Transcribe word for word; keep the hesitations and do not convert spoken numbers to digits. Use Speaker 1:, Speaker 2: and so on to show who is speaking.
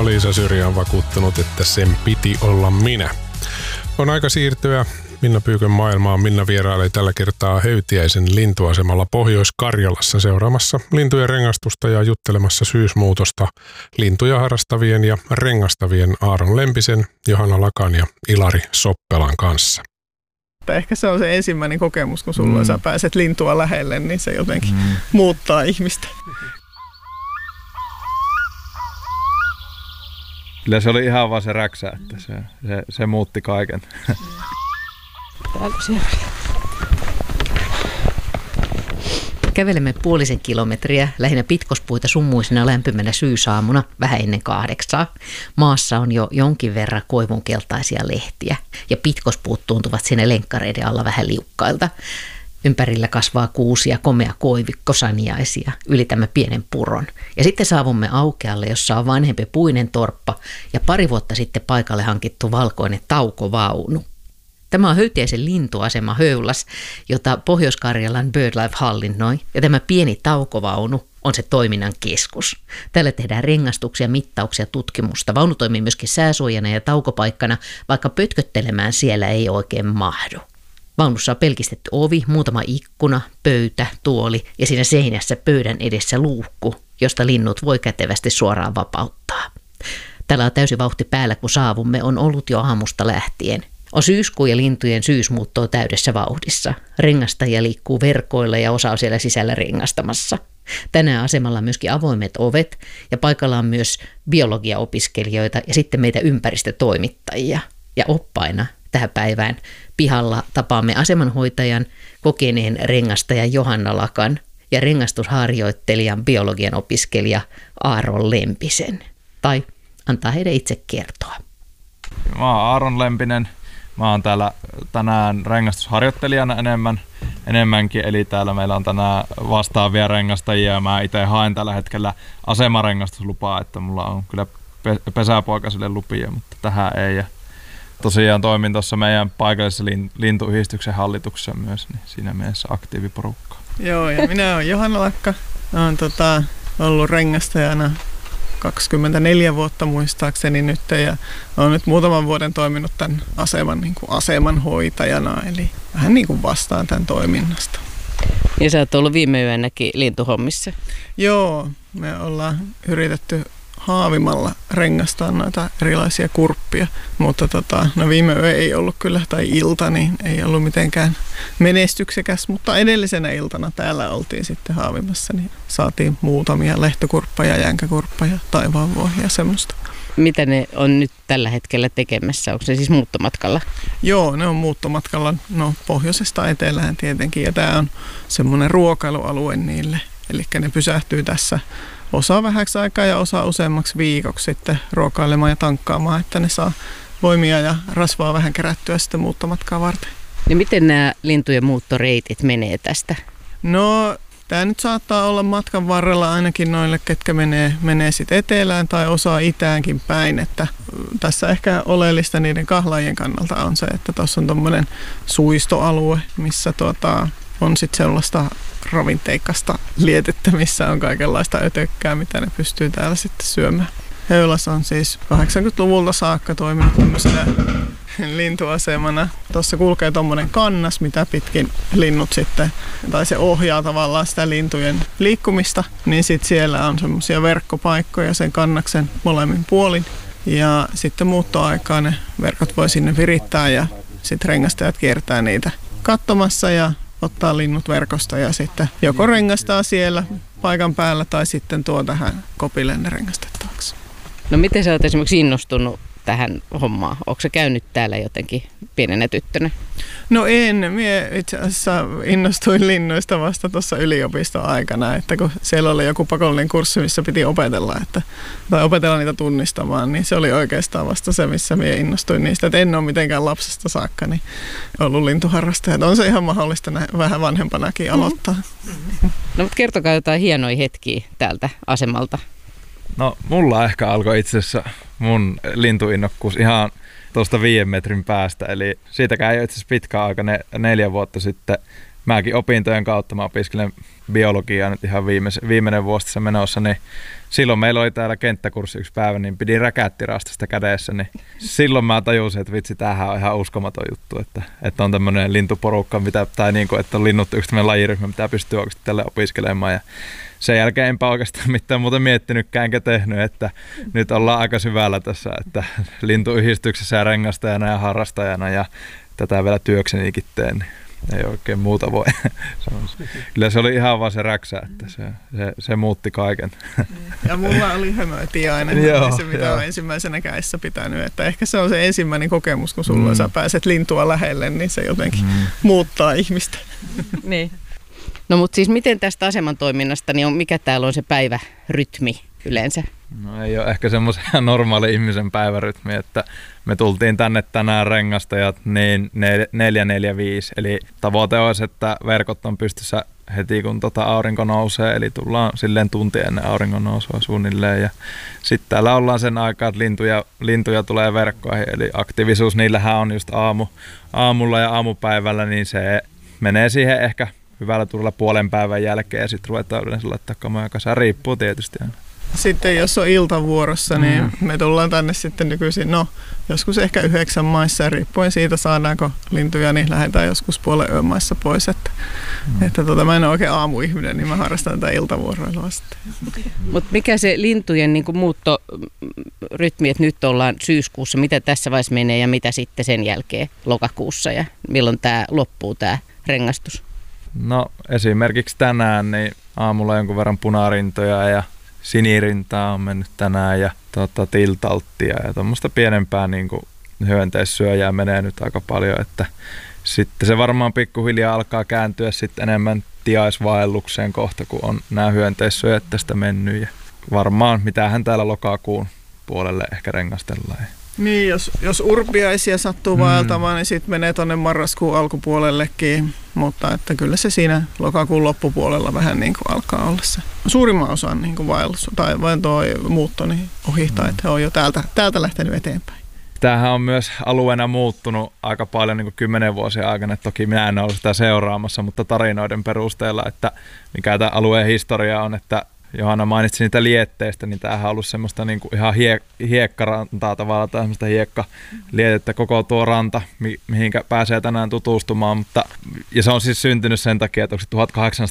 Speaker 1: sanoo Liisa Syrjä, on vakuuttunut, että sen piti olla minä. On aika siirtyä Minna Pyykön maailmaan. Minna vierailee tällä kertaa Höytiäisen lintuasemalla Pohjois-Karjalassa seuraamassa lintujen rengastusta ja juttelemassa syysmuutosta lintuja harrastavien ja rengastavien Aaron Lempisen, Johanna Lakan ja Ilari Soppelan kanssa.
Speaker 2: Ehkä se on se ensimmäinen kokemus, kun sulla mm. sä pääset lintua lähelle, niin se jotenkin mm. muuttaa ihmistä.
Speaker 3: Kyllä se oli ihan vaan se räksä, että se, se, se muutti kaiken.
Speaker 4: Kävelemme puolisen kilometriä lähinnä pitkospuita summuisena lämpimänä syysaamuna vähän ennen kahdeksaa. Maassa on jo jonkin verran koivunkeltaisia lehtiä ja pitkospuut tuntuvat siinä lenkkareiden alla vähän liukkailta. Ympärillä kasvaa kuusia, komea koivikko, saniaisia. Ylitämme pienen puron. Ja sitten saavumme aukealle, jossa on vanhempi puinen torppa ja pari vuotta sitten paikalle hankittu valkoinen taukovaunu. Tämä on Höytiäisen lintuasema Höylas, jota Pohjois-Karjalan BirdLife hallinnoi, ja tämä pieni taukovaunu on se toiminnan keskus. Täällä tehdään rengastuksia, mittauksia, tutkimusta. Vaunu toimii myöskin sääsuojana ja taukopaikkana, vaikka pötköttelemään siellä ei oikein mahdu. Vaunussa on pelkistetty ovi, muutama ikkuna, pöytä, tuoli ja siinä seinässä pöydän edessä luukku, josta linnut voi kätevästi suoraan vapauttaa. Täällä on täysi vauhti päällä, kun saavumme, on ollut jo aamusta lähtien. On syyskuu ja lintujen syysmuutto täydessä vauhdissa. Rengastajia liikkuu verkoilla ja osa on siellä sisällä rengastamassa. Tänään asemalla on myöskin avoimet ovet ja paikalla on myös biologiaopiskelijoita ja sitten meitä ympäristötoimittajia. Ja oppaina tähän päivään pihalla tapaamme asemanhoitajan, kokeneen rengastajan Johanna Lakan ja rengastusharjoittelijan biologian opiskelija Aaron Lempisen. Tai antaa heidän itse kertoa.
Speaker 3: Mä oon Aaron Lempinen. Mä oon täällä tänään rengastusharjoittelijana enemmän, enemmänkin, eli täällä meillä on tänään vastaavia rengastajia. Mä itse haen tällä hetkellä asemarengastuslupaa, että mulla on kyllä pesäpoikaisille lupia, mutta tähän ei. Ja tosiaan toimin tuossa meidän paikallisessa lintuyhdistyksen hallituksessa myös, niin siinä mielessä aktiiviporukka.
Speaker 2: Joo, ja minä olen Johanna Lakka. Olen tota, ollut rengastajana kaksikymmentäneljä vuotta muistaakseni nyt ja olen nyt muutaman vuoden toiminut tämän aseman, niin kuin asemanhoitajana, eli vähän niin kuin vastaan tämän toiminnasta.
Speaker 4: Ja sä oot ollut viime yönäkin lintuhommissa.
Speaker 2: Joo, me ollaan yritetty haavimalla rengastaa noita erilaisia kurppia, mutta tota, no viime yö ei ollut kyllä, tai ilta, niin ei ollut mitenkään menestyksekäs, mutta edellisenä iltana täällä oltiin sitten haavimassa, niin saatiin muutamia lehtokurppeja, jänkäkurppeja, taivaanvuohia ja semmoista.
Speaker 4: Mitä ne on nyt tällä hetkellä tekemässä? Onko se siis muuttomatkalla?
Speaker 2: Joo, ne on muuttomatkalla, no pohjoisesta etelään tietenkin, ja tämä on semmoinen ruokailualue niille, eli ne pysähtyy tässä osa vähäksi aikaa ja osa useammaksi viikoksi sitten ruokailemaan ja tankkaamaan, että ne saa voimia ja rasvaa vähän kerättyä sitten muuttomatkaa varten.
Speaker 4: Ja miten nämä lintujen muuttoreitit menee tästä?
Speaker 2: No, tämä nyt saattaa olla matkan varrella ainakin noille, ketkä menee, menee sitten etelään tai osaa itäänkin päin. Että tässä ehkä oleellista niiden kahlaajien kannalta on se, että tuossa on tuommoinen suistoalue, missä tuota, on sitten sellaista ravinteikasta lietettä, missä on kaikenlaista ötökkää, mitä ne pystyy täällä sitten syömään. Höylas on siis kahdeksankymmentäluvulta saakka toiminut tämmöisenä lintuasemana. Tuossa kulkee tommonen kannas, mitä pitkin linnut sitten, tai se ohjaa tavallaan sitä lintujen liikkumista, niin sitten siellä on semmoisia verkkopaikkoja sen kannaksen molemmin puolin. Ja sitten muuttoaikaan ne verkot voi sinne virittää ja sitten rengastajat kiertää niitä katsomassa ja ottaa linnut verkosta ja sitten joko rengastaa siellä paikan päällä tai sitten tuo tähän kopille ne rengastettavaksi.
Speaker 4: No miten sä oot esimerkiksi innostunut tähän hommaan? Ootko sä käynyt täällä jotenkin pienenä tyttönä?
Speaker 2: No en. Mie itse asiassa innostuin linnuista vasta tuossa yliopiston aikana, että kun siellä oli joku pakollinen kurssi, missä piti opetella, että, tai opetella niitä tunnistamaan, niin se oli oikeastaan vasta se, missä mie innostuin niistä. Et en ole mitenkään lapsesta saakka niin ollut lintuharrastaja. On se ihan mahdollista näin, vähän vanhempanakin aloittaa.
Speaker 4: Mm-hmm. No mutta kertokaa jotain hienoja hetkiä täältä asemalta.
Speaker 3: No mulla ehkä alkoi itse asiassa mun lintuinnokkuus ihan tuosta viiden metrin päästä, eli siitäkään ei ole itse asiassa pitkä aika, ne neljä vuotta sitten mäkin opintojen kautta, mä opiskelen biologiaa nyt ihan viimeis, viimeinen vuosi tässä menossa, niin silloin meillä oli täällä kenttäkurssi yksi päivä, niin pidin räkättirastasta kädessä, niin silloin mä tajusin, että vitsi, tämähän on ihan uskomaton juttu, että, että on tämmöinen lintuporukka, mitä, tai niin kuin, että on linnut yksi tämmöinen lajiryhmä, mitä pystyy oikeasti tälle opiskelemaan. Ja sen jälkeen enpä oikeastaan mitään muuta miettinytkään enkä tehnyt, että nyt ollaan aika syvällä tässä, että lintuyhdistyksessä ja rengastajana ja harrastajana ja tätä vielä työksenikin teen, niin ei oikein muuta voi. Kyllä se oli ihan vaan se räksä, että se, se, se muutti kaiken.
Speaker 2: Ja mulla oli hömötiainen,
Speaker 3: Joo,
Speaker 2: se mitä
Speaker 3: joo.
Speaker 2: olen ensimmäisenä kädessä pitänyt. Että ehkä se on se ensimmäinen kokemus, kun sulla mm. sä pääset lintua lähelle, niin se jotenkin mm. muuttaa ihmistä.
Speaker 5: Niin. No mutta siis miten tästä aseman toiminnasta, niin on, mikä täällä on se päivärytmi yleensä?
Speaker 3: No ei ole ehkä semmoisen normaali ihmisen päivärytmi, että me tultiin tänne tänään rengastajat niin neljä neljä viisi, eli tavoite olisi, että verkot on pystyssä heti kun tota aurinko nousee, eli tullaan silleen tunti ennen auringon nousua suunnilleen, ja sitten täällä ollaan sen aikaa, että lintuja, lintuja tulee verkkoihin, eli aktiivisuus niillähän on just aamu, aamulla ja aamupäivällä, niin se menee siihen ehkä hyvällä tulla puolen päivän jälkeen, ja sitten ruvetaan yleensä laittaa kamoja kasaan, riippuu tietysti aina.
Speaker 2: Sitten jos on iltavuorossa, niin mm. me tullaan tänne sitten nykyisin, no joskus ehkä yhdeksän maissa, riippuen siitä saadaanko lintuja, niin lähdetään joskus puolen yön maissa pois. Että, mm. että tota, mä en ole oikein aamuihminen, niin mä harrastan tätä iltavuoroilua sitten.
Speaker 5: Mutta mikä se lintujen niin kuin muuttorytmi, että nyt ollaan syyskuussa, mitä tässä vaiheessa menee ja mitä sitten sen jälkeen lokakuussa ja milloin tämä loppuu tämä rengastus?
Speaker 3: No esimerkiksi tänään niin aamulla jonkun verran punarintoja ja sinirintaa on mennyt tänään ja tota, tiltalttia ja tuommoista pienempää niin kuin hyönteissyöjää menee nyt aika paljon, että sitten se varmaan pikkuhiljaa alkaa kääntyä sitten enemmän tiaisvaellukseen kohta, kun on nämä hyönteissyöjät tästä mennyt ja varmaan mitähän täällä lokakuun puolelle ehkä rengastellaan.
Speaker 2: Niin, jos, jos urpiaisia sattuu mm. vaeltamaan, niin sitten menee tuonne marraskuun alkupuolellekin, mutta että kyllä se siinä lokakuun loppupuolella vähän niin kuin alkaa olla se suurimman osan niin kuin vaellus tai vain tuo muutto niin ohittaa, mm. että he on jo täältä, täältä lähtenyt eteenpäin.
Speaker 3: Tämähän on myös alueena muuttunut aika paljon niin kuin kymmenen vuosien aikana. Toki minä en ole sitä seuraamassa, mutta tarinoiden perusteella, että mikä tämä alueen historia on, että Johanna mainitsi niitä lietteistä, niin tämähän on ollut semmoista niin kuin ihan hie, hiekkarantaa tavallaan, tai semmoista hiekkaliettettä koko tuo ranta, mi, mihinkä pääsee tänään tutustumaan, mutta, ja se on siis syntynyt sen takia, että